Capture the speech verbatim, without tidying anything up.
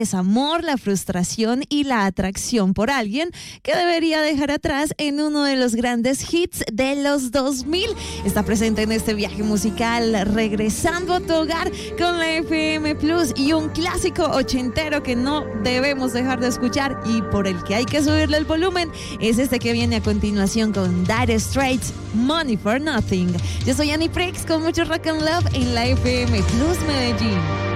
desamor, la frustración y la atracción por alguien que debería dejar atrás en uno de los grandes hits de los dos mil. Está presente en este viaje musical, regresando a tu hogar con la F M Plus, y un clásico ochentero que no debemos dejar de escuchar y por el que hay que subirle el volumen es este que viene a continuación con Dire Straits, Money for Nothing. Yo soy Annie Prix con mucho rock and love en la F M Plus Medellín.